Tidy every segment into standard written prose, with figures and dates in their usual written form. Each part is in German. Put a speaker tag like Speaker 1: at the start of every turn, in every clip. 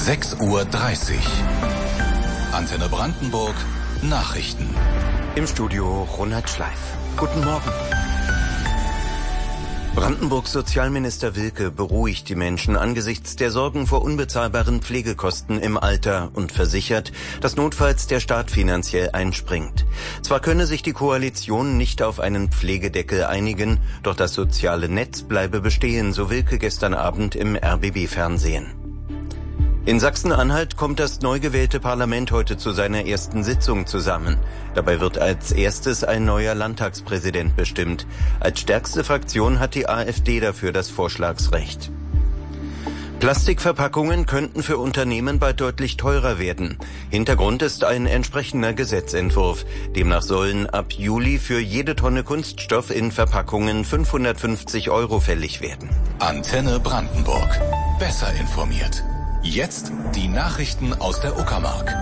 Speaker 1: 6:30 Uhr. Antenne Brandenburg Nachrichten.
Speaker 2: Im Studio Ronald Schleif. Guten Morgen. Brandenburgs Sozialminister Wilke beruhigt die Menschen angesichts der Sorgen vor unbezahlbaren Pflegekosten im Alter und versichert, dass notfalls der Staat finanziell einspringt. Zwar könne sich die Koalition nicht auf einen Pflegedeckel einigen, doch das soziale Netz bleibe bestehen, so Wilke gestern Abend im RBB-Fernsehen. In Sachsen-Anhalt kommt das neu gewählte Parlament heute zu seiner ersten Sitzung zusammen. Dabei wird als erstes ein neuer Landtagspräsident bestimmt. Als stärkste Fraktion hat die AfD dafür das Vorschlagsrecht. Plastikverpackungen könnten für Unternehmen bald deutlich teurer werden. Hintergrund ist ein entsprechender Gesetzentwurf. Demnach sollen ab Juli für jede Tonne Kunststoff in Verpackungen 550 € fällig werden.
Speaker 1: Antenne Brandenburg. Besser informiert. Jetzt die Nachrichten aus der Uckermark.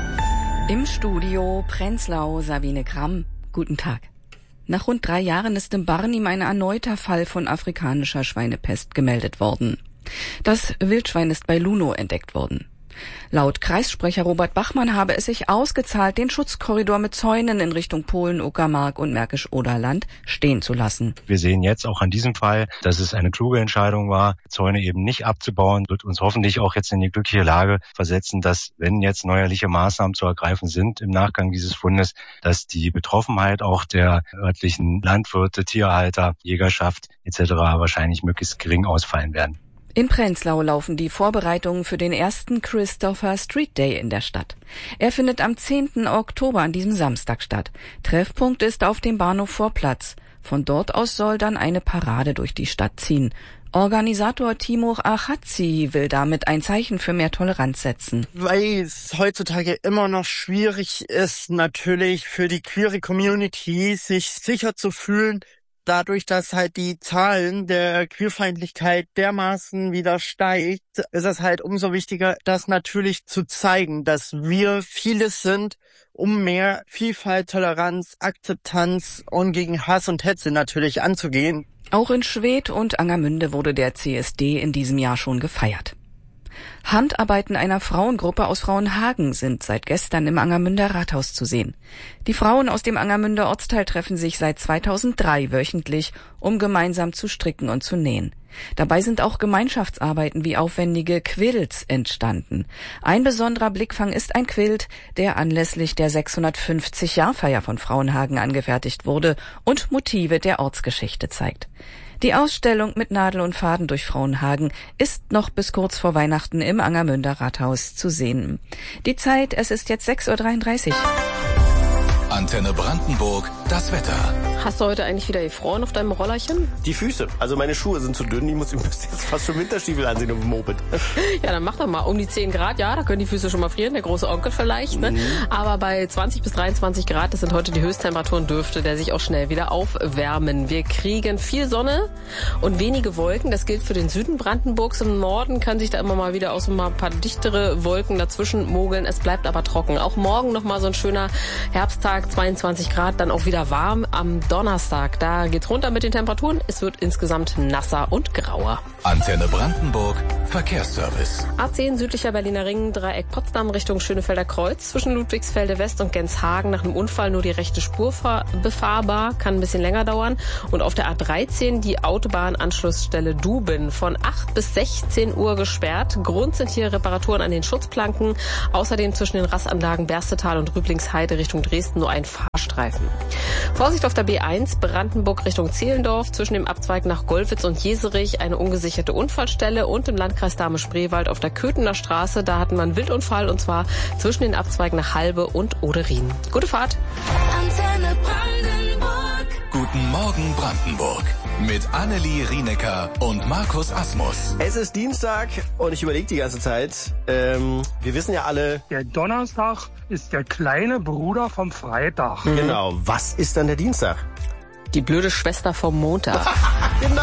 Speaker 3: Im Studio Prenzlau Sabine Gramm. Guten Tag. Nach rund 3 Jahren ist in Barnim ein erneuter Fall von afrikanischer Schweinepest gemeldet worden. Das Wildschwein ist bei Luno entdeckt worden. Laut Kreissprecher Robert Bachmann habe es sich ausgezahlt, den Schutzkorridor mit Zäunen in Richtung Polen, Uckermark und Märkisch-Oderland stehen zu lassen.
Speaker 4: Wir sehen jetzt auch an diesem Fall, dass es eine kluge Entscheidung war, Zäune eben nicht abzubauen, wird uns hoffentlich auch jetzt in die glückliche Lage versetzen, dass, wenn jetzt neuerliche Maßnahmen zu ergreifen sind im Nachgang dieses Fundes, dass die Betroffenheit auch der örtlichen Landwirte, Tierhalter, Jägerschaft etc. wahrscheinlich möglichst gering ausfallen werden.
Speaker 3: In Prenzlau laufen die Vorbereitungen für den ersten Christopher Street Day in der Stadt. Er findet am 10. Oktober an diesem Samstag statt. Treffpunkt ist auf dem Bahnhof Vorplatz. Von dort aus soll dann eine Parade durch die Stadt ziehen. Organisator Timur Achazi will damit ein Zeichen für mehr Toleranz setzen.
Speaker 5: Weil es heutzutage immer noch schwierig ist, natürlich für die queere Community, sich sicher zu fühlen, dadurch, dass halt die Zahlen der Queerfeindlichkeit dermaßen wieder steigt, ist es halt umso wichtiger, das natürlich zu zeigen, dass wir vieles sind, um mehr Vielfalt, Toleranz, Akzeptanz und gegen Hass und Hetze natürlich anzugehen.
Speaker 3: Auch in Schwedt und Angermünde wurde der CSD in diesem Jahr schon gefeiert. Handarbeiten einer Frauengruppe aus Frauenhagen sind seit gestern im Angermünder Rathaus zu sehen. Die Frauen aus dem Angermünder Ortsteil treffen sich seit 2003 wöchentlich, um gemeinsam zu stricken und zu nähen. Dabei sind auch Gemeinschaftsarbeiten wie aufwendige Quilts entstanden. Ein besonderer Blickfang ist ein Quilt, der anlässlich der 650-Jahrfeier von Frauenhagen angefertigt wurde und Motive der Ortsgeschichte zeigt. Die Ausstellung mit Nadel und Faden durch Frauenhagen ist noch bis kurz vor Weihnachten im Angermünder Rathaus zu sehen. Die Zeit, es ist jetzt 6:33 Uhr.
Speaker 1: Antenne Brandenburg, das Wetter.
Speaker 6: Hast du heute eigentlich wieder gefroren auf deinem Rollerchen?
Speaker 7: Die Füße. Also meine Schuhe sind zu dünn, ich müsste jetzt fast schon Winterstiefel ansehen auf dem Moped.
Speaker 6: Ja, dann mach doch mal um die 10 Grad. Ja, da können die Füße schon mal frieren, der große Onkel vielleicht. Ne? Aber bei 20 bis 23 Grad, das sind heute die Höchsttemperaturen, dürfte der sich auch schnell wieder aufwärmen. Wir kriegen viel Sonne und wenige Wolken. Das gilt für den Süden Brandenburgs. Im Norden kann sich da immer mal wieder auch so mal ein paar dichtere Wolken dazwischen mogeln. Es bleibt aber trocken. Auch morgen noch mal so ein schöner Herbsttag, 22 Grad, dann auch wieder warm am Donnerstag. Da geht's runter mit den Temperaturen. Es wird insgesamt nasser und grauer.
Speaker 1: Antenne Brandenburg, Verkehrsservice.
Speaker 6: A10 südlicher Berliner Ring, Dreieck Potsdam Richtung Schönefelder Kreuz. Zwischen Ludwigsfelde West und Genshagen nach einem Unfall nur die rechte Spur befahrbar. Kann ein bisschen länger dauern. Und auf der A13 die Autobahnanschlussstelle Duben von 8 bis 16 Uhr gesperrt. Grund sind hier Reparaturen an den Schutzplanken. Außerdem zwischen den Rastanlagen Berstetal und Rüblingsheide Richtung Dresden nur ein Fahrstreifen. Vorsicht auf der B1 Brandenburg Richtung Zehlendorf. Zwischen dem Abzweig nach Golfitz und Jeserich eine ungesicherte Unfallstelle und im Landkreis Dahme-Spreewald auf der Köthener Straße. Da hatten wir einen Wildunfall und zwar zwischen den Abzweigen nach Halbe und Oderin. Gute Fahrt.
Speaker 1: Antenne Brandenburg. Guten Morgen Brandenburg. Mit Annelie Rienecker und Markus Asmus.
Speaker 7: Es ist Dienstag und ich überlege die ganze Zeit. Wir wissen ja alle...
Speaker 8: Der Donnerstag ist der kleine Bruder vom Freitag.
Speaker 7: Genau. Was ist dann der Dienstag?
Speaker 6: Die blöde Schwester vom Montag.
Speaker 7: Genau.